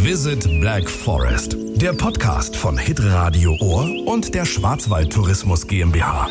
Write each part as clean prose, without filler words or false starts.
Visit Black Forest, der Podcast von Hitradio Ohr und der Schwarzwald Tourismus GmbH.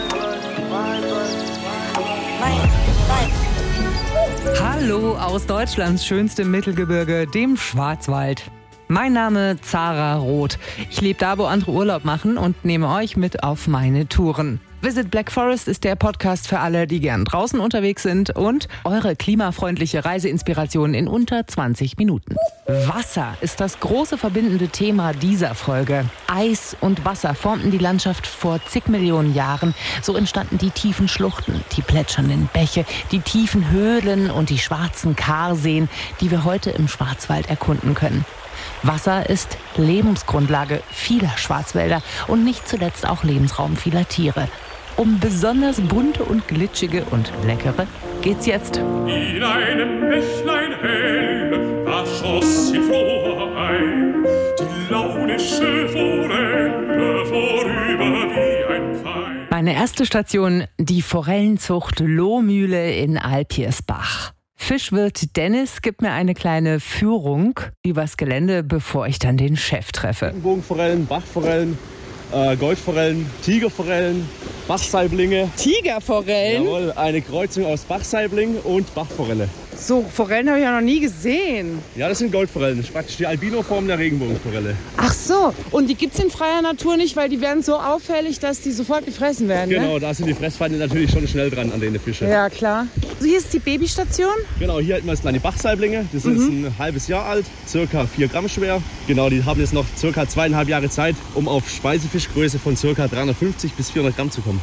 Hallo aus Deutschlands schönstem Mittelgebirge, dem Schwarzwald. Mein Name Zara Roth. Ich lebe da, wo andere Urlaub machen und nehme euch mit auf meine Touren. Visit Black Forest ist der Podcast für alle, die gern draußen unterwegs sind und eure klimafreundliche Reiseinspiration in unter 20 Minuten. Wasser ist das große verbindende Thema dieser Folge. Eis und Wasser formten die Landschaft vor zig Millionen Jahren. So entstanden die tiefen Schluchten, die plätschernden Bäche, die tiefen Höhlen und die schwarzen Karseen, die wir heute im Schwarzwald erkunden können. Wasser ist Lebensgrundlage vieler Schwarzwälder und nicht zuletzt auch Lebensraum vieler Tiere. Um besonders bunte und glitschige und leckere geht's jetzt. In einem Bächlein hell, da schoss in froher Eil die launische Forelle vorüber wie ein Pfeil. Meine erste Station, die Forellenzucht Lohmühle in Alpirsbach. Fischwirt Dennis gibt mir eine kleine Führung übers Gelände, bevor ich dann den Chef treffe. Regenbogenforellen, Bachforellen, Goldforellen, Tigerforellen, Bachsaiblinge. Tigerforellen? Jawohl, eine Kreuzung aus Bachsaibling und Bachforelle. So Forellen habe ich ja noch nie gesehen. Ja, das sind Goldforellen. Das ist praktisch die Albinoform der Regenbogenforelle. Ach so, und die gibt es in freier Natur nicht, weil die werden so auffällig, dass die sofort gefressen werden, Genau, ne? Da sind die Fressfeinde natürlich schon schnell dran an den Fischen. Ja, klar. So, hier ist die Babystation. Genau, hier halten wir jetzt kleine Bachsaiblinge. Die sind jetzt ein halbes Jahr alt, circa 4 Gramm schwer. Genau, die haben jetzt noch circa 2,5 Jahre Zeit, um auf Speisefischgröße von circa 350 bis 400 Gramm zu kommen.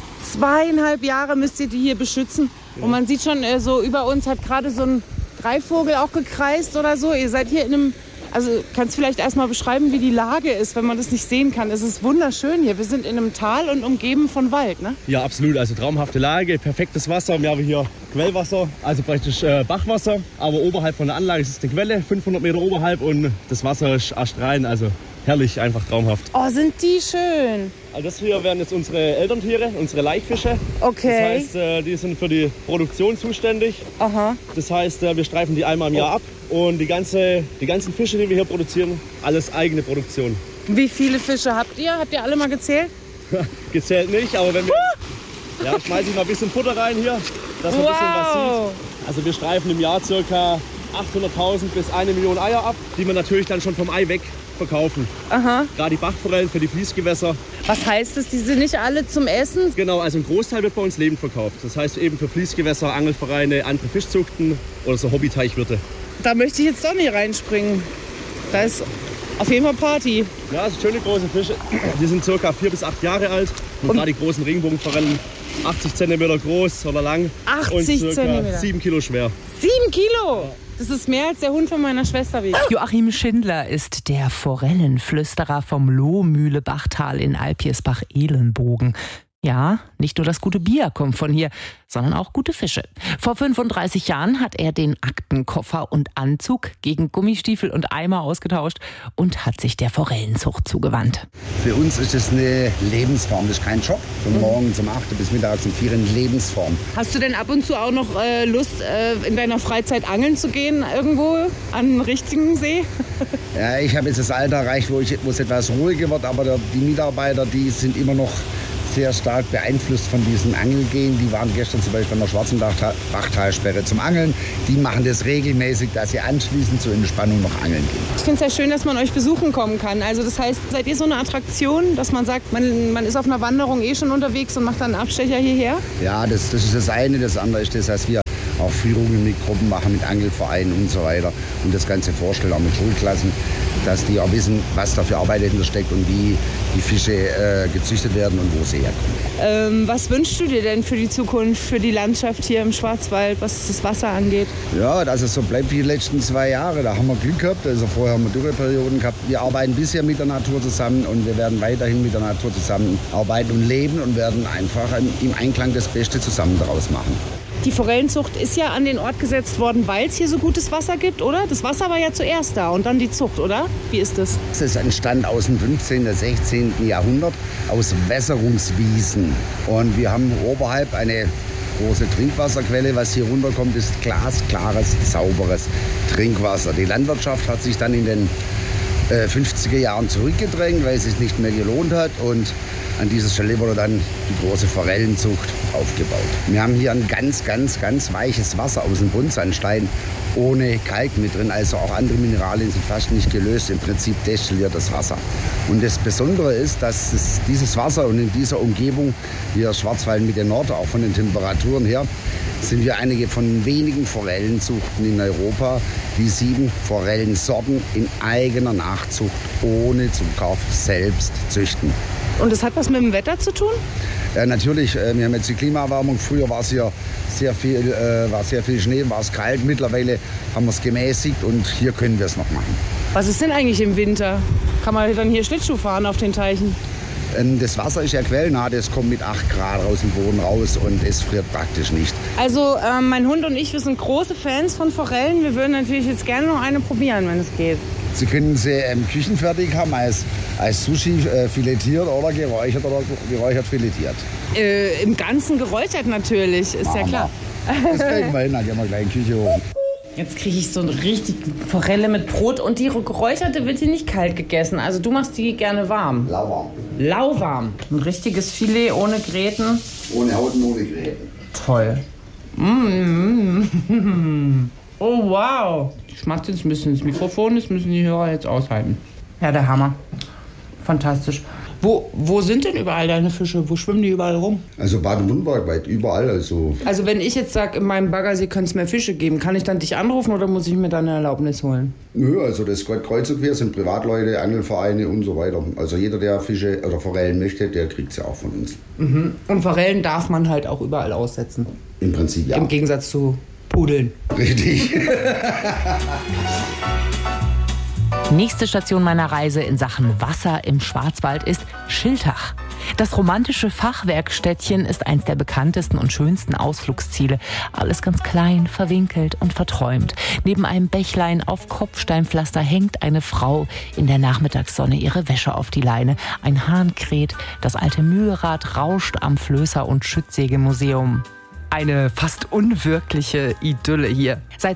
2,5 Jahre müsst ihr die hier beschützen. Und man sieht schon, so über uns hat gerade so ein Greifvogel auch gekreist oder so. Ihr seid hier in einem, also kannst du vielleicht erstmal beschreiben, wie die Lage ist, wenn man das nicht sehen kann. Es ist wunderschön hier. Wir sind in einem Tal und umgeben von Wald, ne? Ja, absolut. Also traumhafte Lage, perfektes Wasser. Wir haben hier Quellwasser, also praktisch Bachwasser. Aber oberhalb von der Anlage ist es eine Quelle, 500 Meter oberhalb. Und das Wasser ist astrein, also herrlich, einfach traumhaft. Oh, sind die schön. Also das hier wären jetzt unsere Elterntiere, unsere Laichfische. Okay. Das heißt, die sind für die Produktion zuständig. Aha. Das heißt, wir streifen die einmal im Jahr ab. Und die ganzen Fische, die wir hier produzieren, alles eigene Produktion. Wie viele Fische habt ihr? Habt ihr alle mal gezählt? Gezählt nicht, aber wenn wir... Ja, schmeiße ich mal ein bisschen Futter rein hier, dass man ein bisschen was sieht. Also wir streifen im Jahr ca. 800.000 bis 1 Million Eier ab, die wir natürlich dann schon vom Ei weg verkaufen. Aha. Gerade die Bachforellen für die Fließgewässer. Was heißt das? Die sind nicht alle zum Essen? Genau, also ein Großteil wird bei uns lebend verkauft. Das heißt eben für Fließgewässer, Angelvereine, andere Fischzuchten oder so Hobbyteichwirte. Da möchte ich jetzt doch nicht reinspringen. Da ist auf jeden Fall Party. Ja, das sind schöne große Fische. Die sind ca. 4 bis 8 Jahre alt. Und gerade die großen Regenbogenforellen, 80 cm groß oder lang. 80 und ca. Zentimeter. 7 Kilo schwer. 7 Kilo? Das ist mehr als der Hund von meiner Schwester wiegt. Joachim Schindler ist der Forellenflüsterer vom Lohmühle-Bachtal in Alpirsbach-Elenbogen. Ja, nicht nur das gute Bier kommt von hier, sondern auch gute Fische. Vor 35 Jahren hat er den Aktenkoffer und Anzug gegen Gummistiefel und Eimer ausgetauscht und hat sich der Forellenzucht zugewandt. Für uns ist es eine Lebensform, das ist kein Job. Von morgen zum 8 bis mittags um 4 eine Lebensform. Hast du denn ab und zu auch noch Lust, in deiner Freizeit angeln zu gehen, irgendwo an einen richtigen See? Ja, ich habe jetzt das Alter erreicht, wo es etwas ruhiger wird, aber die Mitarbeiter, die sind immer noch sehr stark beeinflusst von diesem Angelgehen. Die waren gestern zum Beispiel an der Schwarzen Bachtalsperre zum Angeln. Die machen das regelmäßig, dass sie anschließend zur Entspannung noch angeln gehen. Ich finde es ja schön, dass man euch besuchen kommen kann. Also das heißt, seid ihr so eine Attraktion, dass man sagt, man ist auf einer Wanderung schon unterwegs und macht dann einen Abstecher hierher? Ja, das ist das eine. Das andere ist das, dass wir auch Führungen mit Gruppen machen, mit Angelvereinen und so weiter. Und das Ganze vorstellen, auch mit Schulklassen, dass die auch wissen, was da für Arbeit dahinter steckt und wie die Fische gezüchtet werden und wo sie herkommen. Was wünschst du dir denn für die Zukunft, für die Landschaft hier im Schwarzwald, was das Wasser angeht? Ja, dass es so bleibt wie die letzten 2 Jahre. Da haben wir Glück gehabt. Also vorher haben wir Dürreperioden gehabt. Wir arbeiten bisher mit der Natur zusammen und wir werden weiterhin mit der Natur zusammenarbeiten und leben und werden einfach im Einklang das Beste zusammen daraus machen. Die Forellenzucht ist ja an den Ort gesetzt worden, weil es hier so gutes Wasser gibt, oder? Das Wasser war ja zuerst da und dann die Zucht, oder? Wie ist das? Das ist entstanden aus dem 15. und 16. Jahrhundert, aus Wässerungswiesen. Und wir haben oberhalb eine große Trinkwasserquelle. Was hier runterkommt, ist glasklares, sauberes Trinkwasser. Die Landwirtschaft hat sich dann in den 50er Jahren zurückgedrängt, weil es sich nicht mehr gelohnt hat. Und an dieser Stelle wurde dann die große Forellenzucht aufgebaut. Wir haben hier ein ganz, ganz, ganz weiches Wasser aus dem Buntsandstein ohne Kalk mit drin. Also auch andere Mineralien sind fast nicht gelöst. Im Prinzip destilliertes Wasser. Und das Besondere ist, dass dieses Wasser und in dieser Umgebung, hier Schwarzwald Mitte Nord, auch von den Temperaturen her, sind wir einige von wenigen Forellenzuchten in Europa, die 7 Forellensorten in eigener Nachzucht ohne Zukauf selbst züchten. Und das hat was mit dem Wetter zu tun? Ja, natürlich, wir haben jetzt die Klimaerwärmung. Früher war es hier sehr viel Schnee, war es kalt. Mittlerweile haben wir es gemäßigt und hier können wir es noch machen. Was ist denn eigentlich im Winter? Kann man dann hier Schlittschuh fahren auf den Teichen? Das Wasser ist ja quellnah, das kommt mit 8 Grad aus dem Boden raus und es friert praktisch nicht. Also mein Hund und ich, wir sind große Fans von Forellen. Wir würden natürlich jetzt gerne noch eine probieren, wenn es geht. Sie können sie küchenfertig haben, als Sushi filetiert oder geräuchert filetiert. Im Ganzen geräuchert natürlich, ist ja klar. Das kriegen wir hin, dann gehen wir gleich in die Küche hoch. Jetzt kriege ich so eine richtig Forelle mit Brot und die geräucherte wird hier nicht kalt gegessen. Also du machst die gerne warm. Lauwarm. Lauwarm. Ein richtiges Filet ohne Gräten. Ohne Haut und ohne Gräten. Toll. Oh wow. Ich schmatze jetzt ein bisschen ins Mikrofon, das müssen die Hörer jetzt aushalten. Ja, der Hammer. Fantastisch. Wo sind denn überall deine Fische? Wo schwimmen die überall rum? Also Baden-Württemberg weit überall. Also wenn ich jetzt sage, in meinem Baggersee könnte es mehr Fische geben, kann ich dann dich anrufen oder muss ich mir dann eine Erlaubnis holen? Nö, also das geht kreuz und quer, sind Privatleute, Angelvereine und so weiter. Also jeder, der Fische oder Forellen möchte, der kriegt sie auch von uns. Mhm. Und Forellen darf man halt auch überall aussetzen? Im Prinzip ja. Im Gegensatz zu Pudeln. Richtig. Nächste Station meiner Reise in Sachen Wasser im Schwarzwald ist Schiltach. Das romantische Fachwerkstädtchen ist eins der bekanntesten und schönsten Ausflugsziele. Alles ganz klein, verwinkelt und verträumt. Neben einem Bächlein auf Kopfsteinpflaster hängt eine Frau in der Nachmittagssonne ihre Wäsche auf die Leine. Ein Hahn kräht, das alte Mühlrad rauscht am Flößer- und Schützsägemuseum. Eine fast unwirkliche Idylle hier. Seit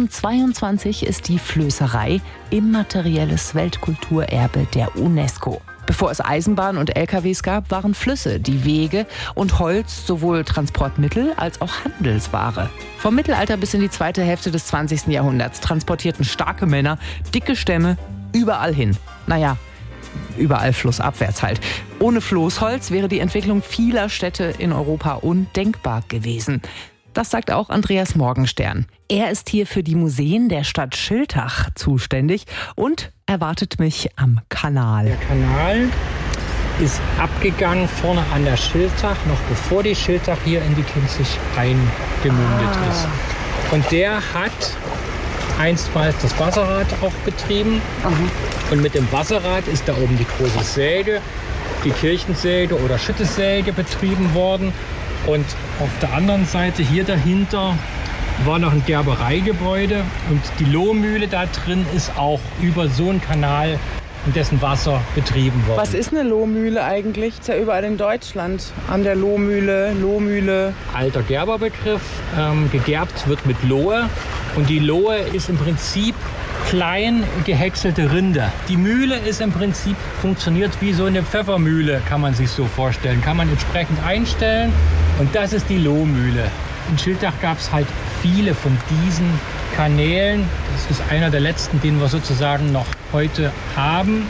2022 ist die Flößerei immaterielles Weltkulturerbe der UNESCO. Bevor es Eisenbahn und LKWs gab, waren Flüsse die Wege und Holz sowohl Transportmittel als auch Handelsware. Vom Mittelalter bis in die zweite Hälfte des 20. Jahrhunderts transportierten starke Männer dicke Stämme überall hin. Naja, überall flussabwärts halt. Ohne Floßholz wäre die Entwicklung vieler Städte in Europa undenkbar gewesen. Das sagt auch Andreas Morgenstern. Er ist hier für die Museen der Stadt Schiltach zuständig und erwartet mich am Kanal. Der Kanal ist abgegangen vorne an der Schiltach, noch bevor die Schiltach hier in die Kinzig eingemündet ist. Und der hat einstmals das Wasserrad auch betrieben. Und mit dem Wasserrad ist da oben die große Säge, die Kirchensäge oder Schüttesäge betrieben worden. Und auf der anderen Seite hier dahinter war noch ein Gerbereigebäude und die Lohmühle da drin ist auch über so einen Kanal, in dessen Wasser betrieben worden. Was ist eine Lohmühle eigentlich? Ist ja überall in Deutschland. An der Lohmühle. Alter Gerberbegriff. Gegerbt wird mit Lohe. Und die Lohe ist im Prinzip klein gehäckselte Rinde. Die Mühle ist im Prinzip funktioniert wie so eine Pfeffermühle, kann man sich so vorstellen. Kann man entsprechend einstellen. Und das ist die Lohmühle. In Schiltach gab es halt viele von diesen Kanälen. Das ist einer der letzten, den wir sozusagen noch heute haben,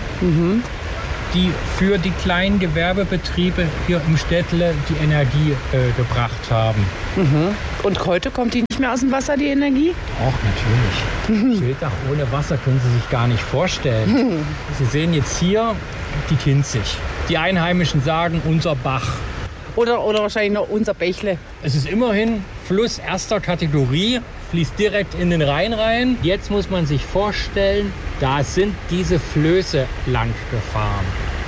die für die kleinen Gewerbebetriebe hier im Städtle die Energie gebracht haben. Und heute kommt die nicht mehr aus dem Wasser, die Energie? Auch natürlich. Schiltach ohne Wasser können Sie sich gar nicht vorstellen. Sie sehen jetzt hier die Kinzig. Die Einheimischen sagen unser Bach. Oder wahrscheinlich noch unser Bächle. Es ist immerhin Fluss erster Kategorie, fließt direkt in den Rhein rein. Jetzt muss man sich vorstellen, da sind diese Flöße lang gefahren.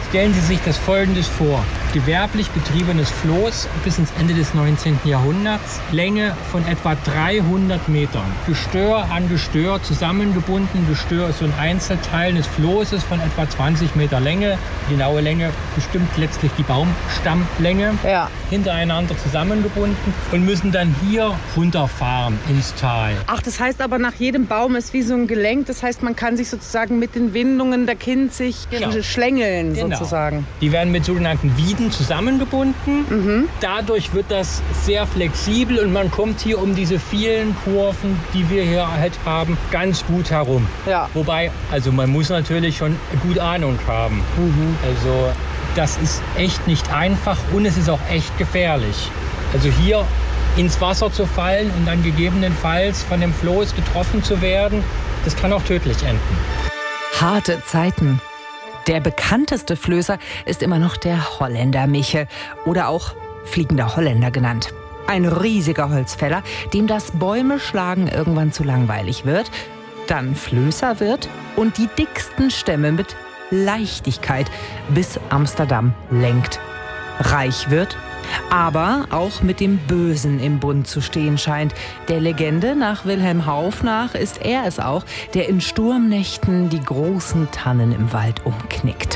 Stellen Sie sich das Folgendes vor. Gewerblich betriebenes Floß bis ins Ende des 19. Jahrhunderts. Länge von etwa 300 Metern. Gestör an Gestör zusammengebunden. Gestör ist so ein Einzelteil des Floßes von etwa 20 Meter Länge. Die genaue Länge bestimmt letztlich die Baumstammlänge. Ja. Hintereinander zusammengebunden und müssen dann hier runterfahren ins Tal. Ach, das heißt aber, nach jedem Baum ist wie so ein Gelenk. Das heißt, man kann sich sozusagen mit den Windungen der Kinzig schlängeln, sozusagen. Die werden mit sogenannten Wieden zusammengebunden. Dadurch wird das sehr flexibel und man kommt hier um diese vielen Kurven, die wir hier halt haben, ganz gut herum. Ja. Wobei, also man muss natürlich schon gut Ahnung haben. Also das ist echt nicht einfach und es ist auch echt gefährlich. Also hier ins Wasser zu fallen und dann gegebenenfalls von dem Floß getroffen zu werden, das kann auch tödlich enden. Harte Zeiten. Der bekannteste Flößer ist immer noch der Holländer Michel oder auch Fliegender Holländer genannt. Ein riesiger Holzfäller, dem das Bäume schlagen irgendwann zu langweilig wird, dann Flößer wird und die dicksten Stämme mit Leichtigkeit bis Amsterdam lenkt. Reich wird, aber auch mit dem Bösen im Bund zu stehen scheint. Der Legende nach Wilhelm Hauff nach ist er es auch, der in Sturmnächten die großen Tannen im Wald umknickt.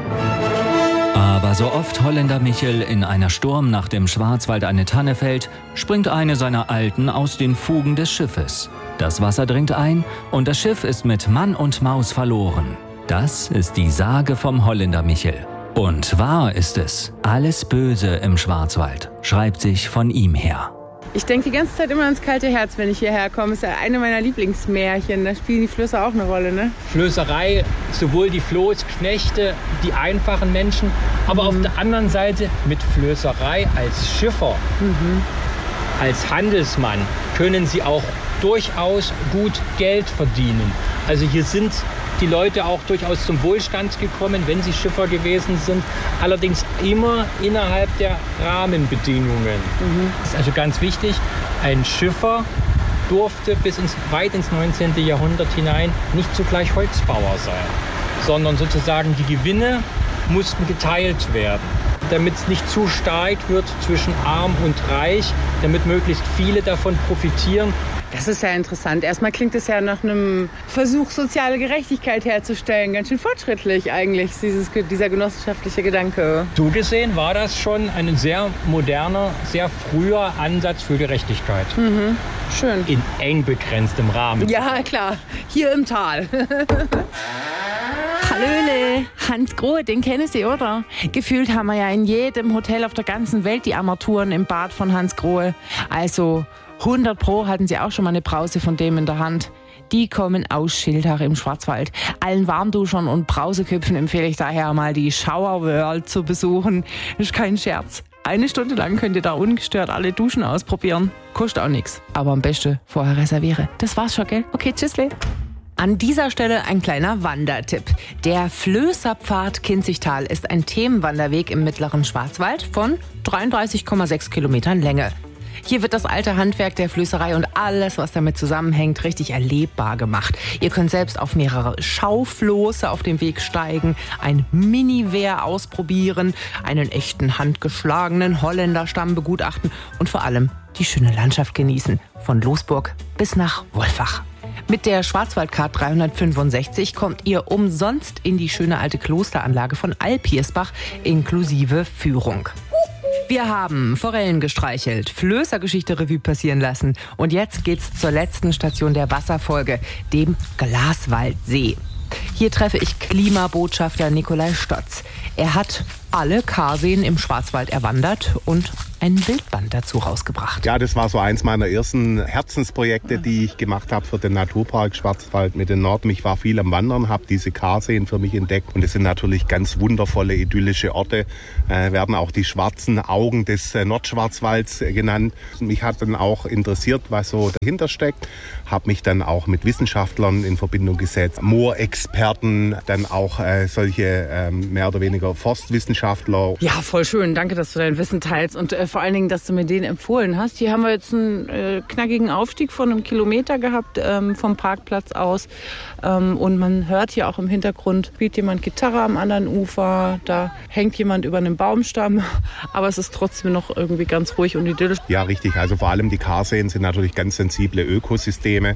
Aber so oft Holländer Michel in einer Sturmnacht im Schwarzwald eine Tanne fällt, springt eine seiner Alten aus den Fugen des Schiffes. Das Wasser dringt ein und das Schiff ist mit Mann und Maus verloren. Das ist die Sage vom Holländer Michel. Und wahr ist es, alles Böse im Schwarzwald schreibt sich von ihm her. Ich denke die ganze Zeit immer ans kalte Herz, wenn ich hierher komme. Das ist ja eine meiner Lieblingsmärchen. Da spielen die Flößer auch eine Rolle, ne? Flößerei, sowohl die Floßknechte, die einfachen Menschen, aber auf der anderen Seite mit Flößerei als Schiffer, als Handelsmann können sie auch durchaus gut Geld verdienen. Also hier sind die Leute auch durchaus zum Wohlstand gekommen, wenn sie Schiffer gewesen sind. Allerdings immer innerhalb der Rahmenbedingungen. Das ist also ganz wichtig. Ein Schiffer durfte weit ins 19. Jahrhundert hinein nicht zugleich Holzbauer sein, sondern sozusagen die Gewinne mussten geteilt werden, damit es nicht zu stark wird zwischen arm und reich, damit möglichst viele davon profitieren. Das ist ja interessant. Erstmal klingt es ja nach einem Versuch, soziale Gerechtigkeit herzustellen. Ganz schön fortschrittlich eigentlich, dieser genossenschaftliche Gedanke. So gesehen war das schon ein sehr moderner, sehr früher Ansatz für Gerechtigkeit. Schön. In eng begrenztem Rahmen. Ja, klar. Hier im Tal. Hallöle, Hans Grohe, den kennen Sie, oder? Gefühlt haben wir ja in jedem Hotel auf der ganzen Welt die Armaturen im Bad von Hans Grohe. Also 100 Pro hatten Sie auch schon mal eine Brause von dem in der Hand. Die kommen aus Schiltach im Schwarzwald. Allen Warmduschern und Brauseköpfen empfehle ich daher mal die Shower World zu besuchen. Ist kein Scherz. 1 Stunde lang könnt ihr da ungestört alle Duschen ausprobieren. Kostet auch nichts. Aber am besten vorher reserviere. Das war's schon, gell? Okay, tschüssle. An dieser Stelle ein kleiner Wandertipp. Der Flößerpfad Kinzigtal ist ein Themenwanderweg im mittleren Schwarzwald von 33,6 Kilometern Länge. Hier wird das alte Handwerk der Flößerei und alles, was damit zusammenhängt, richtig erlebbar gemacht. Ihr könnt selbst auf mehrere Schaufloße auf dem Weg steigen, ein Mini-Wehr ausprobieren, einen echten handgeschlagenen Holländerstamm begutachten und vor allem die schöne Landschaft genießen, von Losburg bis nach Wolfach. Mit der Schwarzwaldcard 365 kommt ihr umsonst in die schöne alte Klosteranlage von Alpiersbach inklusive Führung. Wir haben Forellen gestreichelt, Flößergeschichte Revue passieren lassen und jetzt geht's zur letzten Station der Wasserfolge, dem Glaswaldsee. Hier treffe ich Klimabotschafter Nikolai Stotz. Er hat alle Karseen im Schwarzwald erwandert und ein Bildband dazu rausgebracht. Ja, das war so eins meiner ersten Herzensprojekte, die ich gemacht habe für den Naturpark Schwarzwald mit den Norden. Ich war viel am Wandern, habe diese Karseen für mich entdeckt und es sind natürlich ganz wundervolle, idyllische Orte, werden auch die schwarzen Augen des Nordschwarzwalds genannt. Mich hat dann auch interessiert, was so dahinter steckt, habe mich dann auch mit Wissenschaftlern in Verbindung gesetzt, Moorexperten, dann auch solche mehr oder weniger Forstwissenschaftler. Ja, voll schön. Danke, dass du dein Wissen teilst. Und vor allen Dingen, dass du mir den empfohlen hast. Hier haben wir jetzt einen knackigen Aufstieg von 1 Kilometer gehabt vom Parkplatz aus. Und man hört hier auch im Hintergrund, spielt jemand Gitarre am anderen Ufer. Da hängt jemand über einem Baumstamm. Aber es ist trotzdem noch irgendwie ganz ruhig und idyllisch. Ja, richtig. Also vor allem die Karseen sind natürlich ganz sensible Ökosysteme.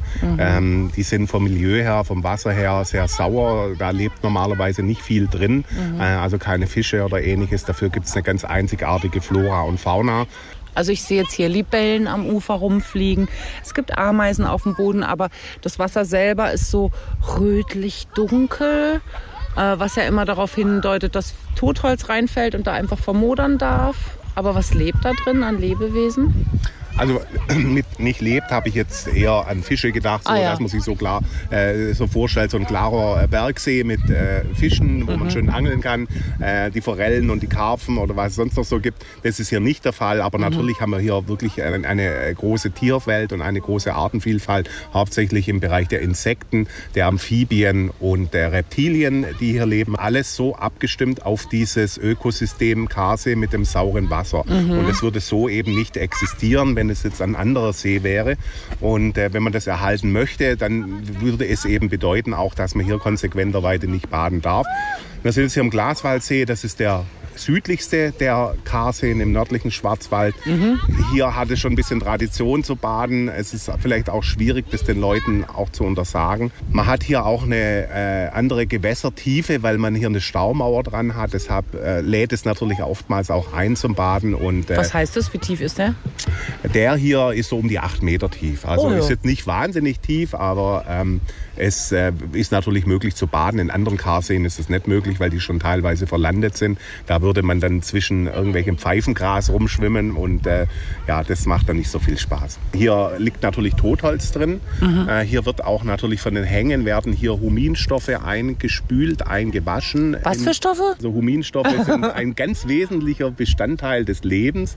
Die sind vom Milieu her, vom Wasser her sehr sauer. Da lebt normalerweise nicht viel drin. Also keine Fische oder Ähnliches. Dafür gibt es eine ganz einzigartige Flora und Fauna. Also ich sehe jetzt hier Libellen am Ufer rumfliegen. Es gibt Ameisen auf dem Boden, aber das Wasser selber ist so rötlich dunkel, was ja immer darauf hindeutet, dass Totholz reinfällt und da einfach vermodern darf. Aber was lebt da drin an Lebewesen? Also mit nicht lebt, habe ich jetzt eher an Fische gedacht, so, dass man sich so klar so vorstellt, so ein klarer Bergsee mit Fischen, wo man schön angeln kann, die Forellen und die Karpfen oder was es sonst noch so gibt. Das ist hier nicht der Fall, aber natürlich haben wir hier wirklich eine große Tierwelt und eine große Artenvielfalt, hauptsächlich im Bereich der Insekten, der Amphibien und der Reptilien, die hier leben. Alles so abgestimmt auf dieses Ökosystem Karsee mit dem sauren Wasser. Und es würde so eben nicht existieren, wenn es jetzt ein anderer See wäre. Und wenn man das erhalten möchte, dann würde es eben bedeuten auch, dass man hier konsequenterweise nicht baden darf. Wir sind jetzt hier am Glaswaldsee, das ist der südlichste der Karseen im nördlichen Schwarzwald. Hier hat es schon ein bisschen Tradition zu baden. Es ist vielleicht auch schwierig, das den Leuten auch zu untersagen. Man hat hier auch eine andere Gewässertiefe, weil man hier eine Staumauer dran hat. Deshalb lädt es natürlich oftmals auch ein zum Baden. Und, was heißt das? Wie tief ist der? Der hier ist so um die 8 Meter tief. Also ist jetzt nicht wahnsinnig tief, aber es ist natürlich möglich zu baden. In anderen Karseen ist es nicht möglich, weil die schon teilweise verlandet sind. Da würde man dann zwischen irgendwelchem Pfeifengras rumschwimmen und das macht dann nicht so viel Spaß. Hier liegt natürlich Totholz drin. Hier wird auch natürlich von den Hängen werden hier Huminstoffe eingespült, eingewaschen. Was für Stoffe? Also Huminstoffe sind ein ganz wesentlicher Bestandteil des Lebens.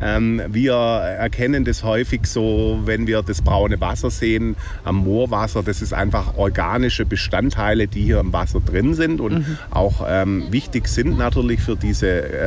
Wir erkennen das häufig so, wenn wir das braune Wasser sehen am Moorwasser. Das ist einfach organische Bestandteile, die hier im Wasser drin sind und auch wichtig sind natürlich für dieses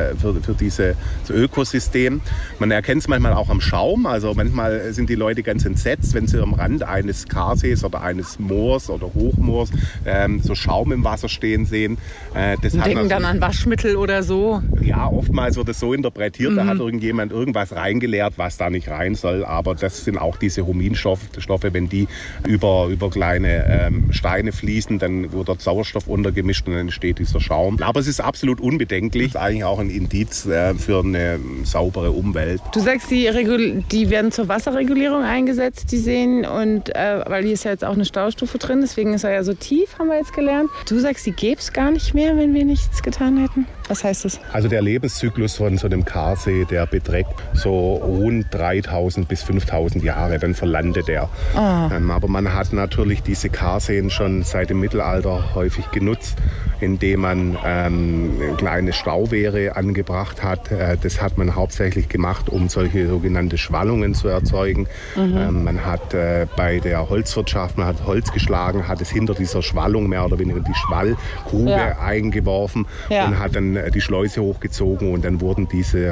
Ökosystem. Man erkennt es manchmal auch am Schaum. Also manchmal sind die Leute ganz entsetzt, wenn sie am Rand eines Karsees oder eines Moors oder Hochmoors so Schaum im Wasser stehen sehen. Das und denken dann an Waschmittel oder so? Ja, oftmals wird es so interpretiert, da hat irgendjemand irgendwas reingeleert, was da nicht rein soll. Aber das sind auch diese Huminstoffe, wenn die über kleine Steine fließen, dann wird dort Sauerstoff untergemischt und dann entsteht dieser Schaum. Aber es ist absolut unbedenklich, eigentlich auch ein Indiz für eine saubere Umwelt. Du sagst, die werden zur Wasserregulierung eingesetzt, die Seen, und weil hier ist ja jetzt auch eine Staustufe drin, deswegen ist er ja so tief, haben wir jetzt gelernt. Du sagst, die gäbe es gar nicht mehr, wenn wir nichts getan hätten. Was heißt das? Also der Lebenszyklus von so einem Karsee, der beträgt so rund 3000 bis 5000 Jahre, dann verlandet er. Aber man hat natürlich diese Karseen schon seit dem Mittelalter häufig genutzt, indem man kleine Stauwehre angebracht hat. Das hat man hauptsächlich gemacht, um solche sogenannte Schwallungen zu erzeugen. Man hat bei der Holzwirtschaft, man hat Holz geschlagen, hat es hinter dieser Schwallung mehr oder weniger in die Schwallgrube eingeworfen und hat dann die Schleuse hochgezogen und dann wurden diese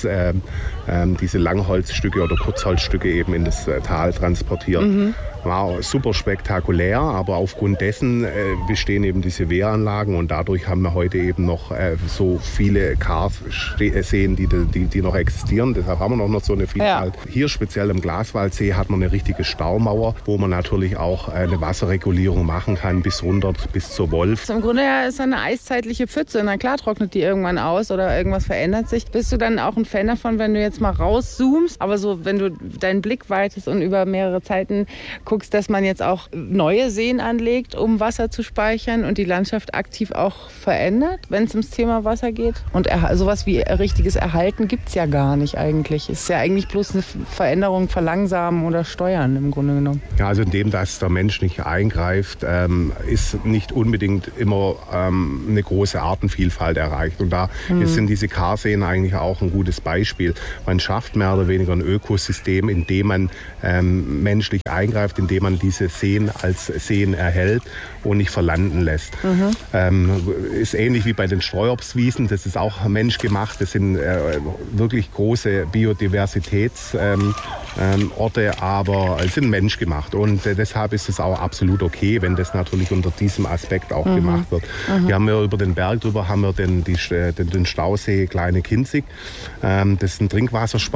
Langholzstücke oder Kurzholzstücke eben in das Tal transportiert. War super spektakulär, aber aufgrund dessen bestehen eben diese Wehranlagen und dadurch haben wir heute eben noch so viele Karseen, die noch existieren. Deshalb haben wir noch so eine Vielfalt. Hier speziell im Glaswaldsee hat man eine richtige Staumauer, wo man natürlich auch eine Wasserregulierung machen kann bis zur Wolf. Im Grunde ist eine eiszeitliche Pfütze. Na klar trocknet die irgendwann aus oder irgendwas verändert sich. Bist du dann auch ein Fan davon, wenn du jetzt mal rauszoomst, aber so, wenn du deinen Blick weitest und über mehrere Zeiten guckst, dass man jetzt auch neue Seen anlegt, um Wasser zu speichern und die Landschaft aktiv auch verändert, wenn es ums Thema Wasser geht? Und sowas wie richtiges Erhalten gibt es ja gar nicht eigentlich. Es ist ja eigentlich bloß eine Veränderung, verlangsamen oder steuern im Grunde genommen. Ja, also indem, dass der Mensch nicht eingreift, ist nicht unbedingt immer eine große Artenvielfalt erreicht. Und da sind diese Karseen eigentlich auch ein gutes Beispiel. Man schafft mehr oder weniger ein Ökosystem, indem man menschlich eingreift, indem man diese Seen als Seen erhält und nicht verlanden lässt. Ist ähnlich wie bei den Streuobstwiesen, das ist auch menschgemacht, das sind wirklich große Biodiversitätsorte, aber sind menschgemacht und deshalb ist es auch absolut okay, wenn das natürlich unter diesem Aspekt auch gemacht wird. Wir haben ja über den Berg drüber haben wir den Stausee Kleine Kinzig, das ist ein Trinkwasserspargel.